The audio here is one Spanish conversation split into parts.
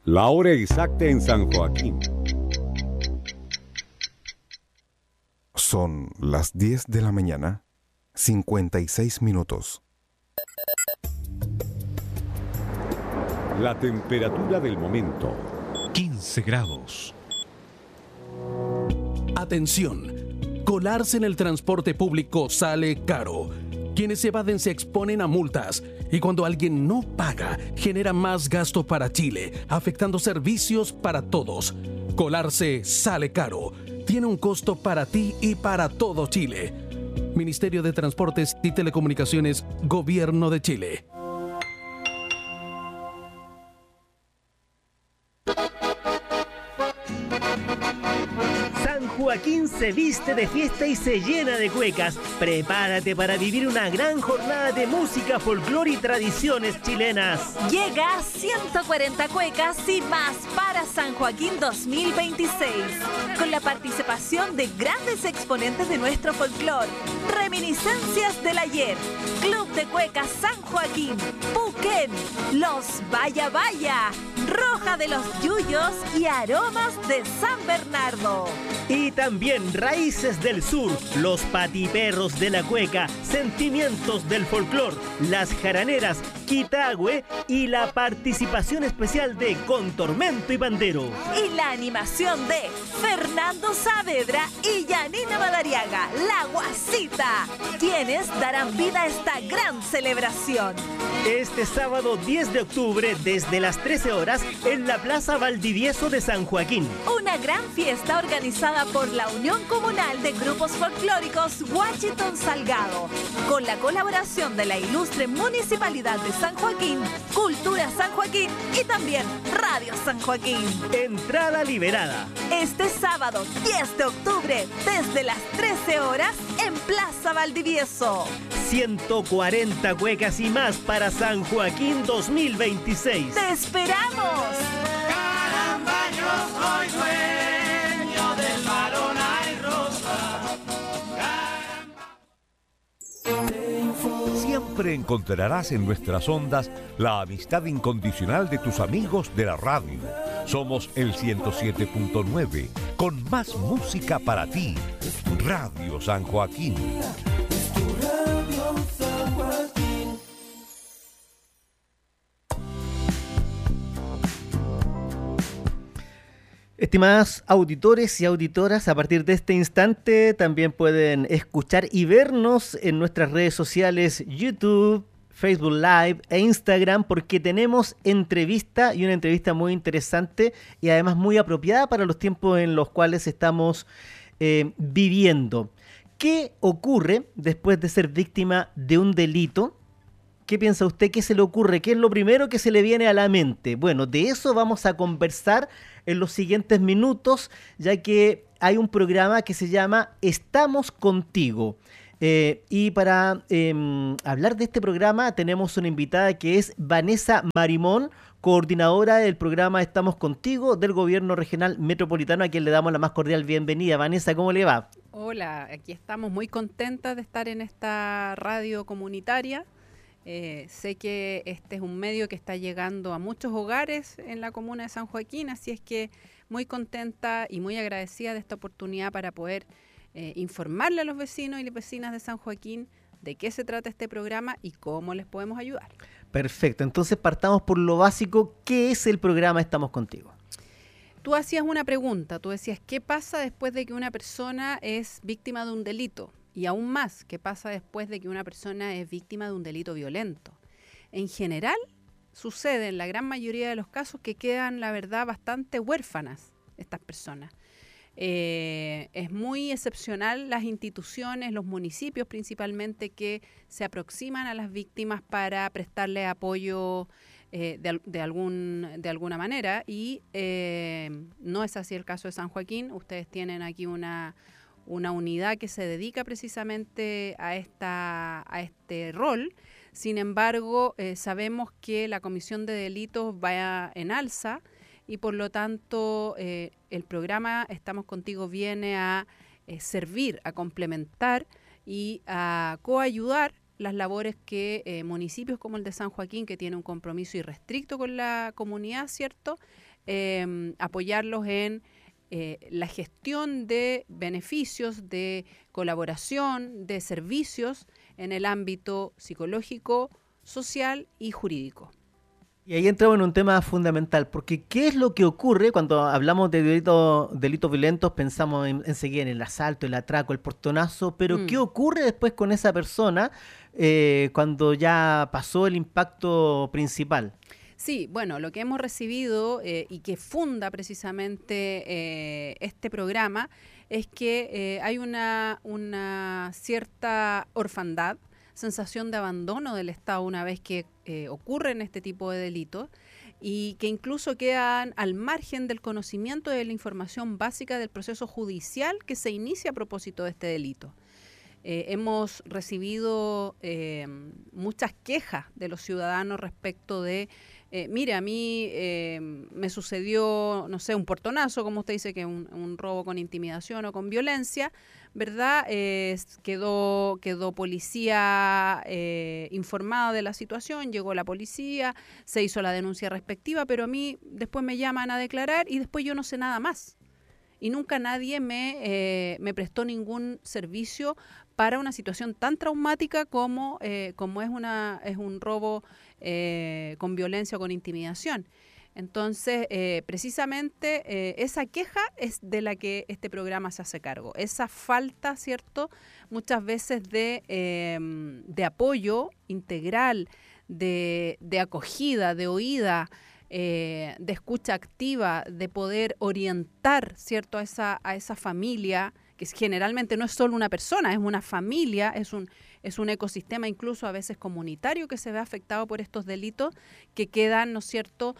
La hora exacta en San Joaquín. Son las 10 de la mañana, 56 minutos. La temperatura del momento. 15 grados. Atención, colarse en el transporte público sale caro. Quienes evaden se exponen a multas y cuando alguien no paga genera más gasto para Chile, afectando servicios para todos. Colarse sale caro. Tiene un costo para ti y para todo Chile. Ministerio de Transportes y Telecomunicaciones, Gobierno de Chile. San Joaquín se viste de fiesta y se llena de cuecas. Prepárate para vivir una gran jornada de música, folclore y tradiciones chilenas. Llega 140 cuecas y más para San Joaquín 2026, con la participación de grandes exponentes de nuestro folclore, Reminiscencias del Ayer, Club de Cuecas San Joaquín, Puquén, Los Vaya Vaya, Roja de los Yuyos y Aromas de San Bernardo. Y también Raíces del Sur, Los Patiperros de la Cueca, Sentimientos del Folclor, Las Jaraneras, Quitahue y la participación especial de Con Tormento y Pandero. Y la animación de Fernando Saavedra y Yanina Madariaga, La Guasita, quienes darán vida a esta gran celebración. Este sábado 10 de octubre, desde las 13 horas, en la Plaza Valdivieso de San Joaquín. Una gran fiesta organizada por la Unión Comunal de Grupos Folclóricos Washington Salgado, con la colaboración de la ilustre Municipalidad de San Joaquín, Cultura San Joaquín y también Radio San Joaquín. Entrada liberada. Este sábado 10 de octubre, desde las 13 horas, en Plaza Valdivieso. 140 cuecas y más para San Joaquín 2026. ¡Te esperamos! Caramba, yo soy dueño del balón ay rosa. Siempre encontrarás en nuestras ondas la amistad incondicional de tus amigos de la radio. Somos el 107.9, con más música para ti. Radio San Joaquín. Estimadas auditores y auditoras, a partir de este instante también pueden escuchar y vernos en nuestras redes sociales YouTube, Facebook Live e Instagram, porque tenemos entrevista y una entrevista muy interesante y además muy apropiada para los tiempos en los cuales estamos viviendo. ¿Qué ocurre después de ser víctima de un delito? ¿Qué piensa usted? ¿Qué se le ocurre? ¿Qué es lo primero que se le viene a la mente? Bueno, de eso vamos a conversar en los siguientes minutos, ya que hay un programa que se llama Estamos Contigo. Y para hablar de este programa tenemos una invitada que es Vanessa Marimón, coordinadora del programa Estamos Contigo del Gobierno Regional Metropolitano, a quien le damos la más cordial bienvenida. Vanessa, ¿cómo le va? Hola, aquí estamos muy contentas de estar en esta radio comunitaria. Sé que este es un medio que está llegando a muchos hogares en la comuna de San Joaquín, así es que muy contenta y muy agradecida de esta oportunidad para poder informarle a los vecinos y las vecinas de San Joaquín de qué se trata este programa y cómo les podemos ayudar. Perfecto, entonces partamos por lo básico. ¿Qué es el programa Estamos Contigo? Tú hacías una pregunta, tú decías, ¿qué pasa después de que una persona es víctima de un delito? Y aún más, ¿qué pasa después de que una persona es víctima de un delito violento? En general, sucede en la gran mayoría de los casos que quedan, la verdad, bastante huérfanas estas personas. Es muy excepcional las instituciones, los municipios principalmente, que se aproximan a las víctimas para prestarle apoyo de alguna manera, y no es así el caso de San Joaquín. Ustedes tienen aquí una unidad que se dedica precisamente a este rol. Sin embargo, sabemos que la comisión de delitos va en alza y por lo tanto el programa Estamos Contigo viene a servir, a complementar y a coayudar las labores que municipios como el de San Joaquín, que tiene un compromiso irrestricto con la comunidad, ¿cierto?, apoyarlos en la gestión de beneficios, de colaboración, de servicios en el ámbito psicológico, social y jurídico. Y ahí entramos en un tema fundamental, porque ¿qué es lo que ocurre cuando hablamos de delitos violentos? Pensamos enseguida en el asalto, el atraco, el portonazo, pero ¿qué ocurre después con esa persona cuando ya pasó el impacto principal? Sí, bueno, lo que hemos recibido y que funda precisamente este programa es que hay una cierta orfandad, sensación de abandono del Estado una vez que ocurren este tipo de delitos y que incluso quedan al margen del conocimiento de la información básica del proceso judicial que se inicia a propósito de este delito. Hemos recibido muchas quejas de los ciudadanos respecto de, mire, a mí me sucedió, no sé, un portonazo, como usted dice, que un robo con intimidación o con violencia, ¿verdad? Quedó policía informada de la situación, llegó la policía, se hizo la denuncia respectiva, pero a mí después me llaman a declarar y después yo no sé nada más. Y nunca nadie me prestó ningún servicio para una situación tan traumática como es un robo con violencia o con intimidación. Entonces, precisamente esa queja es de la que este programa se hace cargo. Esa falta, ¿cierto?, muchas veces de apoyo integral, de acogida, de oída, de escucha activa, de poder orientar, ¿cierto?, a esa familia, que generalmente no es solo una persona, es una familia, es un ecosistema incluso a veces comunitario que se ve afectado por estos delitos que quedan, ¿no es cierto?,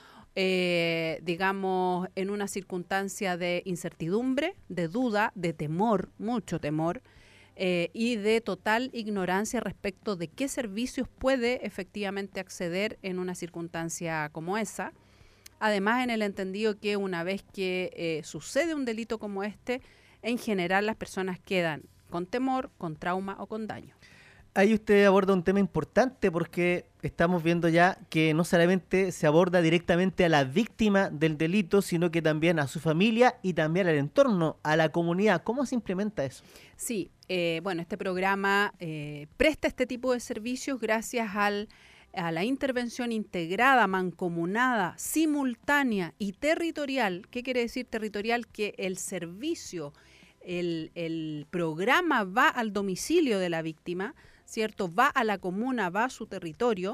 digamos, en una circunstancia de incertidumbre, de duda, de temor, mucho temor, y de total ignorancia respecto de qué servicios puede efectivamente acceder en una circunstancia como esa. Además, en el entendido que una vez que sucede un delito como este, en general las personas quedan con temor, con trauma o con daño. Ahí usted aborda un tema importante porque estamos viendo ya que no solamente se aborda directamente a la víctima del delito, sino que también a su familia y también al entorno, a la comunidad. ¿Cómo se implementa eso? Sí, bueno, este programa presta este tipo de servicios gracias a la intervención integrada, mancomunada, simultánea y territorial. ¿Qué quiere decir territorial? Que el servicio, el programa va al domicilio de la víctima, ¿cierto? Va a la comuna, va a su territorio,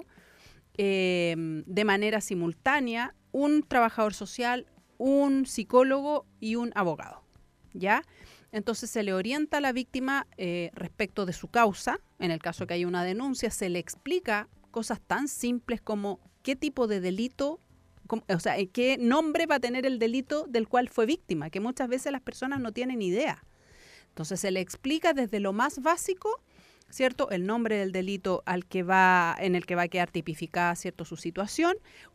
de manera simultánea, un trabajador social, un psicólogo y un abogado, ¿ya? Entonces se le orienta a la víctima respecto de su causa, en el caso que haya una denuncia, se le explica cosas tan simples como qué tipo de delito, o sea, qué nombre va a tener el delito del cual fue víctima, que muchas veces las personas no tienen idea. Entonces se le explica desde lo más básico, ¿cierto?, el nombre del delito en el que va a quedar tipificada, ¿cierto?, su situación,